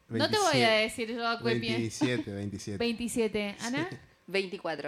No te voy a decir yo a qué pie. 27. 27. ¿Ana? 24.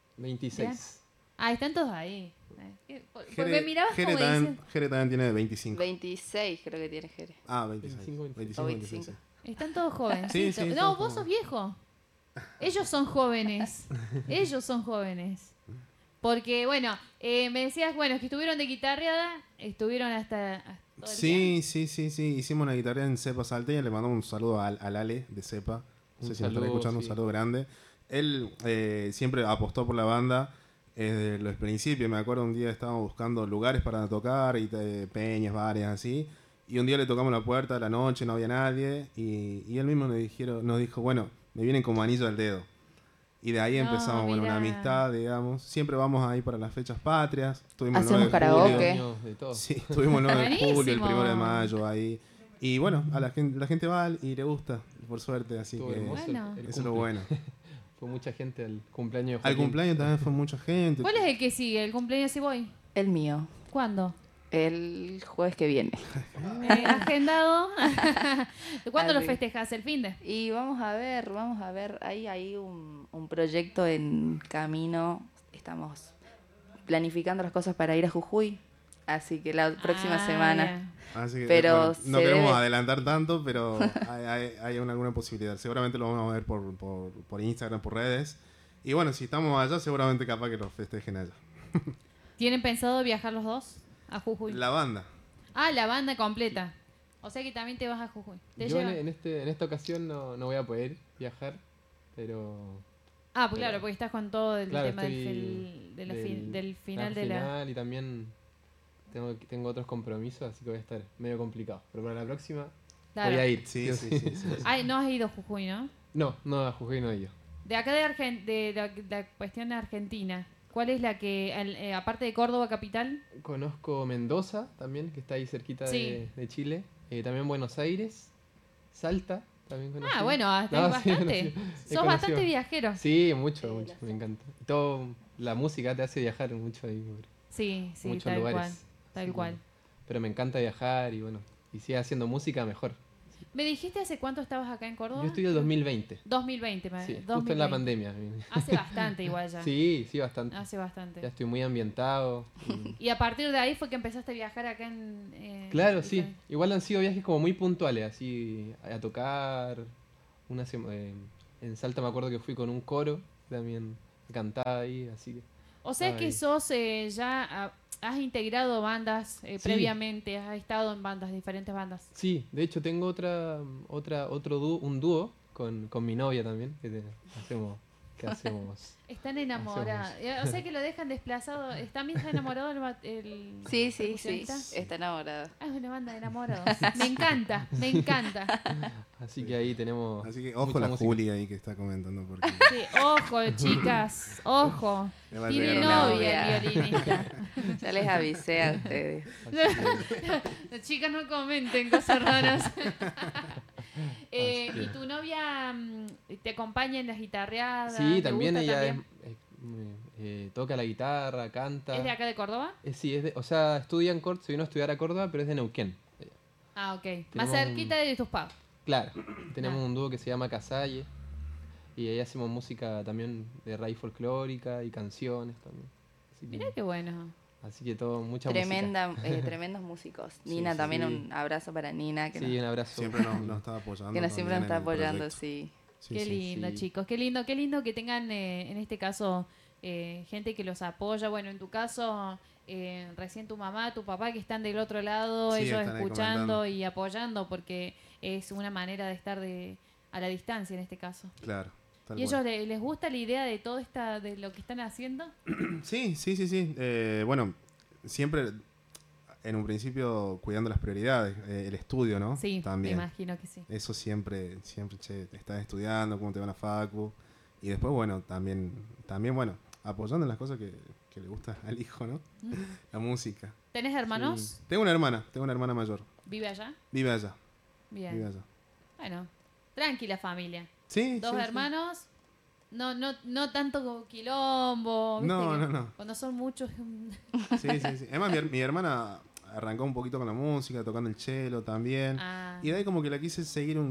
26. Ah, están todos ahí. Porque me Jere, mirabas Jere como también, diciendo... Jere también tiene 25. 26 creo que tiene Jere. Ah, 26. 25, 25, o 26. 25. Están todos jóvenes. Sí, sí, No, estamos vos sos jóvenes. viejo. Ellos son jóvenes. Ellos son jóvenes. Porque, bueno, me decías, bueno, que estuvieron de guitarreada, estuvieron hasta todo el día. Sí. Hicimos una guitarra en Cepa Salteña. Le mandamos un saludo al Ale de Cepa. No sé Un si nos están saludo, escuchando, un sí. saludo grande. Él siempre apostó por la banda desde los principios. Me acuerdo un día estábamos buscando lugares para tocar, y peñas, bares, así. Y un día le tocamos la puerta a la noche, no había nadie. Y él mismo nos dijo, bueno, me vienen como anillo al dedo. Y de ahí No, empezamos, bueno, una mira. amistad, digamos. Siempre vamos ahí para las fechas patrias. Tuvimos el Hacemos 9 de julio. karaoke. Años de todo. Sí, tuvimos el 9 de julio, el Buenísimo. 1 de mayo ahí. Y bueno, a la gente va y le gusta, por suerte, así Estuvo que hermoso Bueno. el eso es lo cumple. bueno. Fue mucha gente al cumpleaños de Al Joaquín. cumpleaños también fue mucha gente. ¿Cuál es el que sigue? ¿El cumpleaños si voy? El mío. ¿Cuándo? El jueves que viene. Agendado. ¿Cuándo lo Así. festejas? ¿El fin de? Y vamos a ver. Ahí hay un proyecto en camino. Estamos planificando las cosas para ir a Jujuy. Así que la próxima semana. Así que Pero bueno, no se queremos debe- adelantar tanto, pero hay alguna posibilidad. Seguramente lo vamos a ver por Instagram, por redes. Y bueno, si estamos allá, seguramente capaz que lo festejen allá. ¿Tienen pensado viajar los dos a Jujuy? La banda. Ah, la banda completa. O sea que también te vas a Jujuy. ¿Te Yo llevan? en esta ocasión no voy a poder viajar, pero... Ah, pues claro, porque estás con todo el Claro, tema estoy del final de la... final y también tengo otros compromisos, así que voy a estar medio complicado. Pero para la próxima Claro. voy a ir. Sí. Ay, no has ido a Jujuy, ¿no? No, a Jujuy no he ido. De acá de la cuestión de Argentina, ¿cuál es la que, aparte de Córdoba capital? Conozco Mendoza también, que está ahí cerquita Sí. de Chile. También Buenos Aires, Salta, también conocí. Ah, bueno, hasta No, hay sí, bastante. he Sos conocido. bastante viajero. Sí, mucho, me encanta. Todo, la música te hace viajar mucho ahí por Sí, muchos tal lugares. cual. Tal Así cual. que- Pero me encanta viajar y bueno, y sigue haciendo música mejor. ¿Me dijiste hace cuánto estabas acá en Córdoba? Yo estoy del 2020. 2020, Sí, 2020. justo en la pandemia. Hace bastante igual ya. Sí, bastante. Hace bastante. Ya estoy muy ambientado. Y a partir de ahí fue que empezaste a viajar acá Claro, sí. diferentes- Igual han sido viajes como muy puntuales, así a tocar. En Salta me acuerdo que fui con un coro, también cantaba ahí, así que... O sea que Ay. sos has integrado bandas Sí. previamente, has estado en bandas, diferentes bandas. Sí, de hecho tengo un dúo con mi novia también, hacemos... Están enamorados. O sea que lo dejan desplazado. ¿También está enamorado el Sí. percusionista? Está enamorado. Ah, es una banda de enamorados. Me encanta, me encanta. Así que ahí tenemos... Así que ojo mucha la música. Juli ahí que está comentando. Porque Sí, ojo, chicas, ojo. le va a Tiene llegar una- novia el violinista. Ya les avisé a ustedes. Las chicas no comenten cosas raras. Así que- ¿Y tu novia te acompaña en las guitarreadas? Sí, ¿Te también gusta ella también? toca la guitarra, canta. ¿Es de acá de Córdoba? Sí, o sea, estudia en Córdoba, se vino a estudiar a Córdoba, pero es de Neuquén. Ah, ok. Más Tenemos cerquita de tus papás. Claro, tenemos Ah. un dúo que se llama Casalle y ahí hacemos música también de raíz folclórica y canciones también. Mirá qué bueno. Así que todo, mucha música. Tremendos músicos. Sí, Nina sí, también, sí. un abrazo para Nina, que, Sí, un abrazo. Siempre nos está apoyando. que nos siempre nos también está en el apoyando, proyecto. sí. Sí, Qué sí. lindo, sí. chicos. Qué lindo que tengan, en este caso, gente que los apoya. Bueno, en tu caso, recién tu mamá, tu papá que están del otro lado, Sí, ellos están ahí escuchando comentando. y apoyando, porque es una manera de estar a la distancia en este caso. Claro. tal ¿Y cual. ellos les gusta la idea de todo de lo que están haciendo? Sí. Bueno, siempre en un principio cuidando las prioridades, el estudio, ¿no? Sí, También. me imagino que sí. Eso siempre, che, estás estudiando, cómo te va la facu. Y después, bueno, también bueno, apoyando en las cosas que le gusta al hijo, ¿no? La música. ¿Tenés hermanos? Tengo una hermana mayor. ¿Vive allá? Vive allá, Bien. vive allá. Bueno, tranquila familia. Sí, Dos sí, sí. hermanos, no tanto quilombo. ¿viste? No, Que no. Cuando son muchos. Sí. Además, mi hermana arrancó un poquito con la música, tocando el cello también. Ah. Y de ahí como que la quise seguir